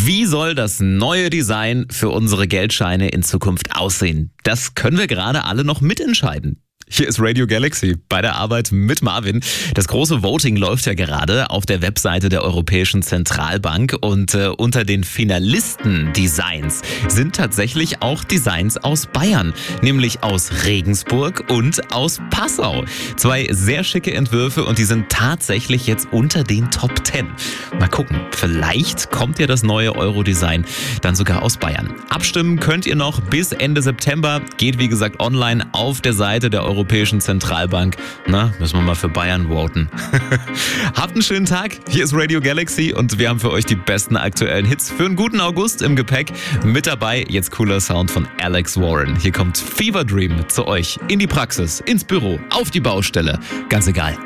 Wie soll das neue Design für unsere Geldscheine in Zukunft aussehen? Das können wir gerade alle noch mitentscheiden. Hier ist Radio Galaxy bei der Arbeit mit Marvin. Das große Voting läuft ja gerade auf der Webseite der Europäischen Zentralbank und unter den Finalisten-Designs sind tatsächlich auch Designs aus Bayern, nämlich aus Regensburg und aus Passau. 2 sehr schicke Entwürfe und die sind tatsächlich jetzt unter den Top 10. Mal gucken, vielleicht kommt ja das neue Euro-Design dann sogar aus Bayern. Abstimmen könnt ihr noch bis Ende September. Geht wie gesagt online auf der Seite der Europäischen Zentralbank. Na, müssen wir mal für Bayern voten. Habt einen schönen Tag. Hier ist Radio Galaxy und wir haben für euch die besten aktuellen Hits für einen guten August im Gepäck. Mit dabei jetzt cooler Sound von Alex Warren. Hier kommt Fever Dream zu euch in die Praxis, ins Büro, auf die Baustelle. Ganz egal.